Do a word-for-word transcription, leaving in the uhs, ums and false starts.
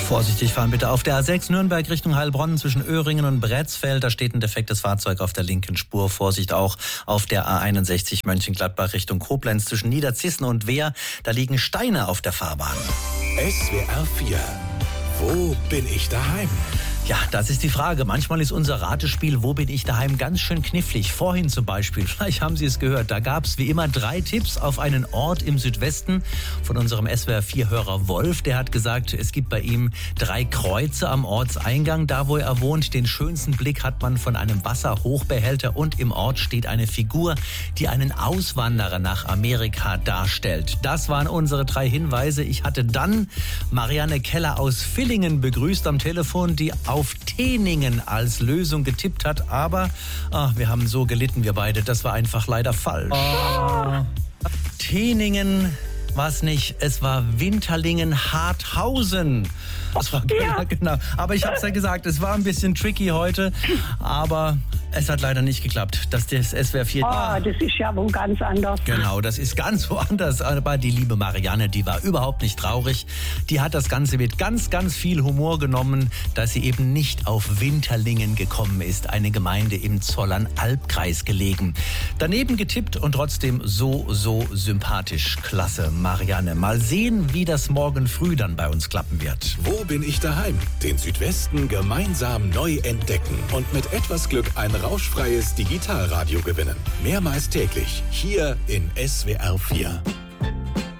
Vorsichtig fahren bitte auf der A sechs Nürnberg Richtung Heilbronn zwischen Öhringen und Bretzfeld. Da steht ein defektes Fahrzeug auf der linken Spur. Vorsicht auch auf der A einundsechzig Mönchengladbach Richtung Koblenz zwischen Niederzissen und Wehr. Da liegen Steine auf der Fahrbahn. S W R vier. Wo bin ich daheim? Ja, das ist die Frage. Manchmal ist unser Ratespiel Wo bin ich daheim ganz schön knifflig. Vorhin zum Beispiel, vielleicht haben Sie es gehört, da gab es wie immer drei Tipps auf einen Ort im Südwesten von unserem S W R vier Hörer Wolf. Der hat gesagt, es gibt bei ihm drei Kreuze am Ortseingang. Da, wo er wohnt, den schönsten Blick hat man von einem Wasserhochbehälter und im Ort steht eine Figur, die einen Auswanderer nach Amerika darstellt. Das waren unsere drei Hinweise. Ich hatte dann Marianne Keller aus Villingen begrüßt am Telefon, die auf Teningen als Lösung getippt hat, aber ach, wir haben so gelitten, wir beide, das war einfach leider falsch. Oh. Teningen war es nicht, es war Winterlingen-Harthausen. Das war ja. Genau. Aber ich habe es ja gesagt, es war ein bisschen tricky heute, aber es hat leider nicht geklappt. Das, das S W R vier. Oh, das ist ja wohl ganz anders. Genau, das ist ganz woanders. Aber die liebe Marianne, die war überhaupt nicht traurig. Die hat das Ganze mit ganz, ganz viel Humor genommen, dass sie eben nicht auf Winterlingen gekommen ist. Eine Gemeinde im Zollern-Albkreis gelegen. Daneben getippt und trotzdem so, so sympathisch. Klasse, Marianne. Mal sehen, wie das morgen früh dann bei uns klappen wird. Wo bin ich daheim? Den Südwesten gemeinsam neu entdecken und mit etwas Glück ein rauschfreies Digitalradio gewinnen. Mehrmals täglich hier in S W R vier.